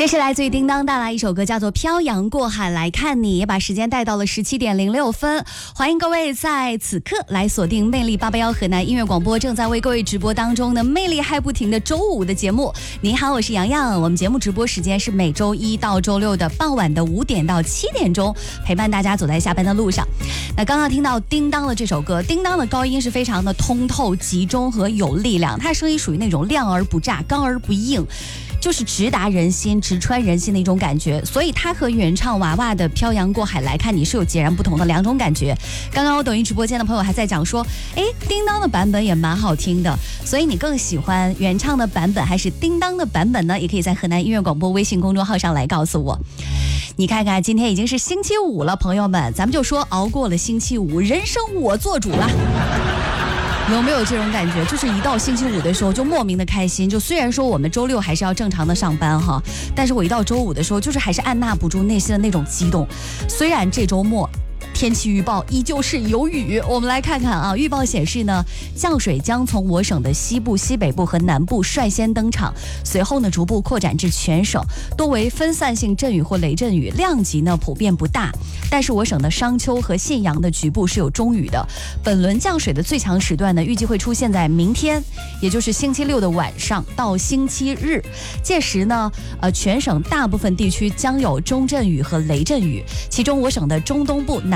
这是来自于叮当带来一首歌，叫做《漂洋过海来看你》，也把时间带到了17:06。欢迎各位在此刻来锁定魅力881河南音乐广播，正在为各位直播当中的魅力还不停的周五的节目。你好，我是洋洋，我们节目直播时间是每周一到周六的傍晚的5点到7点钟，陪伴大家走在下班的路上。那刚刚听到叮当的这首歌，叮当的高音是非常的通透、集中和有力量，它的声音属于那种亮而不炸、刚而不硬，就是直达人心、直穿人心的一种感觉，所以它和原唱娃娃的《漂洋过海来看你》是有截然不同的两种感觉。刚刚我抖音直播间的朋友还在讲说，叮当的版本也蛮好听的，所以你更喜欢原唱的版本还是叮当的版本呢？也可以在河南音乐广播微信公众号上来告诉我。你看看，今天已经是星期五了，朋友们，咱们就说熬过了星期五，人生我做主了。有没有这种感觉？就是一到星期五的时候就莫名的开心，就虽然说我们周六还是要正常的上班哈，但是我一到周五的时候就是还是按捺不住内心的那种激动。虽然这周末天气预报依旧是有雨，我们来看看啊，预报显示呢，降水将从我省的西部、西北部和南部率先登场，随后呢逐步扩展至全省，多为分散性阵雨或雷阵雨，量级呢普遍不大。但是我省的商丘和信阳的局部是有中雨的。本轮降水的最强时段呢，预计会出现在明天，也就是星期六的晚上到星期日。届时呢，全省大部分地区将有中阵雨和雷阵雨，其中我省的中东部、南